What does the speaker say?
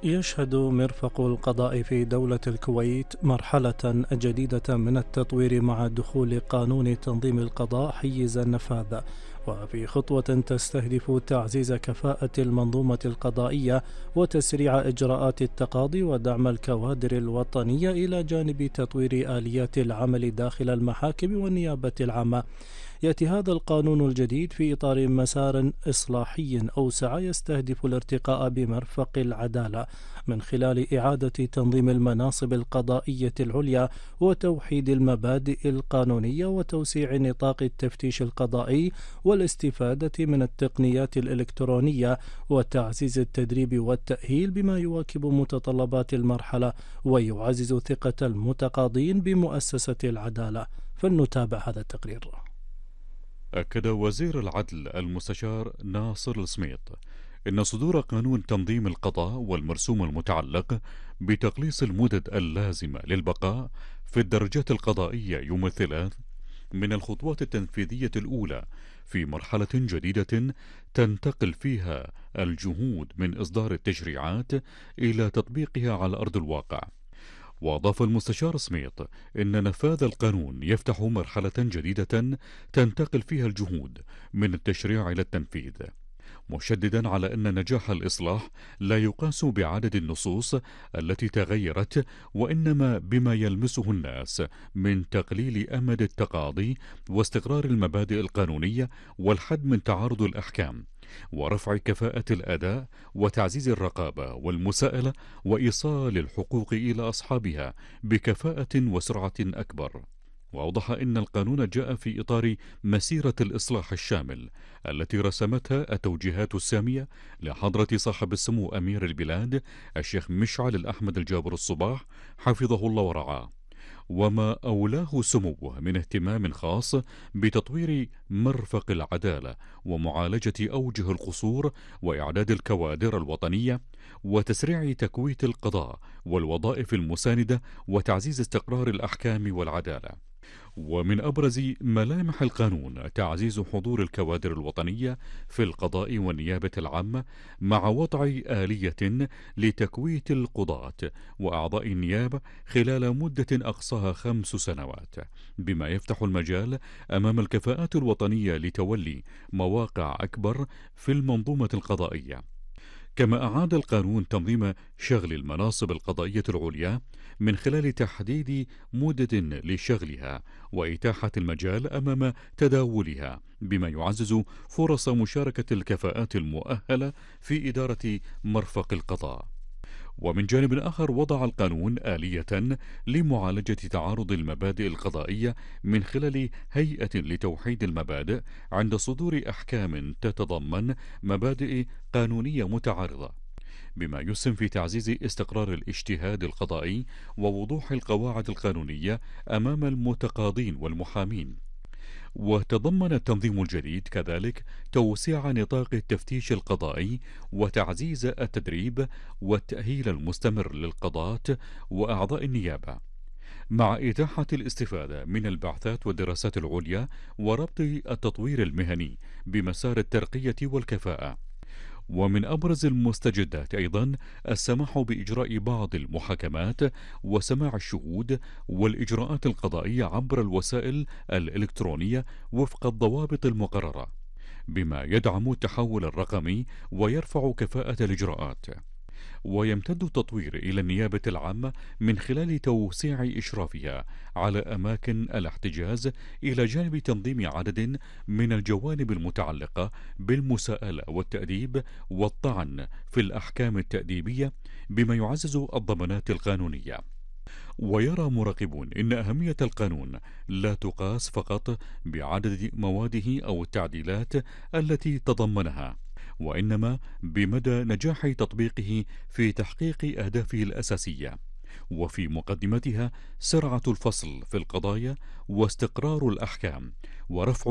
يشهد مرفق القضاء في دولة الكويت مرحلة جديدة من التطوير مع دخول قانون تنظيم القضاء حيز النفاذ، وفي خطوة تستهدف تعزيز كفاءة المنظومة القضائية وتسريع إجراءات التقاضي ودعم الكوادر الوطنية إلى جانب تطوير آليات العمل داخل المحاكم والنيابة العامة. يأتي هذا القانون الجديد في إطار مسار إصلاحي أوسع يستهدف الارتقاء بمرفق العدالة من خلال إعادة تنظيم المناصب القضائية العليا وتوحيد المبادئ القانونية وتوسيع نطاق التفتيش القضائي والاستفادة من التقنيات الإلكترونية وتعزيز التدريب والتأهيل بما يواكب متطلبات المرحلة ويعزز ثقة المتقاضين بمؤسسة العدالة. فلنتابع هذا التقرير. أكد وزير العدل المستشار ناصر السميط إن صدور قانون تنظيم القضاء والمرسوم المتعلق بتقليص المدد اللازمة للبقاء في الدرجات القضائية يوم الثلاث من الخطوات التنفيذية الأولى في مرحلة جديدة تنتقل فيها الجهود من إصدار التشريعات إلى تطبيقها على أرض الواقع. وأضاف المستشار سميط إن نفاذ القانون يفتح مرحلة جديدة تنتقل فيها الجهود من التشريع إلى التنفيذ، مشددا على أن نجاح الإصلاح لا يقاس بعدد النصوص التي تغيرت، وإنما بما يلمسه الناس من تقليل أمد التقاضي واستقرار المبادئ القانونية والحد من تعارض الأحكام ورفع كفاءة الأداء وتعزيز الرقابة والمساءلة وإيصال الحقوق إلى أصحابها بكفاءة وسرعة أكبر. وأوضح أن القانون جاء في إطار مسيرة الإصلاح الشامل التي رسمتها التوجيهات السامية لحضرة صاحب السمو أمير البلاد الشيخ مشعل الأحمد الجابر الصباح حفظه الله ورعاه، وما أولاه سموه من اهتمام خاص بتطوير مرفق العدالة ومعالجة أوجه القصور وإعداد الكوادر الوطنية وتسريع تكويت القضاء والوظائف المساندة وتعزيز استقرار الأحكام والعدالة. ومن أبرز ملامح القانون تعزيز حضور الكوادر الوطنية في القضاء والنيابة العامة مع وضع آلية لتكويت القضاة وأعضاء النيابة خلال مدة أقصاها 5 سنوات، بما يفتح المجال أمام الكفاءات الوطنية لتولي مواقع أكبر في المنظومة القضائية. كما أعاد القانون تنظيم شغل المناصب القضائية العليا من خلال تحديد مدد لشغلها وإتاحة المجال أمام تداولها، بما يعزز فرص مشاركة الكفاءات المؤهلة في إدارة مرفق القضاء. ومن جانب آخر وضع القانون آلية لمعالجة تعارض المبادئ القضائية من خلال هيئة لتوحيد المبادئ عند صدور أحكام تتضمن مبادئ قانونية متعارضة، بما يسهم في تعزيز استقرار الاجتهاد القضائي ووضوح القواعد القانونية أمام المتقاضين والمحامين. وتضمن التنظيم الجديد كذلك توسيع نطاق التفتيش القضائي وتعزيز التدريب والتأهيل المستمر للقضاة وأعضاء النيابة، مع إتاحة الاستفادة من البعثات والدراسات العليا وربط التطوير المهني بمسار الترقية والكفاءة. ومن أبرز المستجدات أيضا السماح بإجراء بعض المحاكمات وسماع الشهود والإجراءات القضائية عبر الوسائل الإلكترونية وفق الضوابط المقررة، بما يدعم التحول الرقمي ويرفع كفاءة الإجراءات. ويمتد التطوير إلى النيابة العامة من خلال توسيع إشرافها على أماكن الاحتجاز إلى جانب تنظيم عدد من الجوانب المتعلقة بالمساءلة والتأديب والطعن في الأحكام التأديبية، بما يعزز الضمانات القانونية. ويرى مراقبون إن أهمية القانون لا تقاس فقط بعدد مواده أو التعديلات التي تضمنها، وإنما بمدى نجاح تطبيقه في تحقيق أهدافه الأساسية، وفي مقدمتها سرعة الفصل في القضايا واستقرار الأحكام ورفع